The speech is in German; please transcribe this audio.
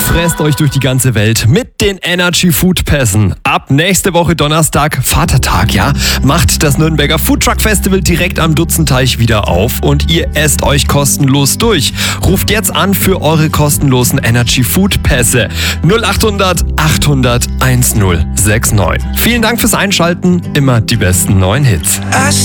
fresst euch durch die ganze Welt mit den Energy Food Pässen. Ab nächste Woche Donnerstag, Vatertag, ja, macht das Nürnberger Foodtruck Festival direkt am Dutzenteich wieder auf und ihr esst euch kostenlos durch. Ruft jetzt an für eure kostenlosen Energy Food Pässe. 0800 800 1069. Vielen Dank fürs Einschalten. Immer die besten neuen Hits.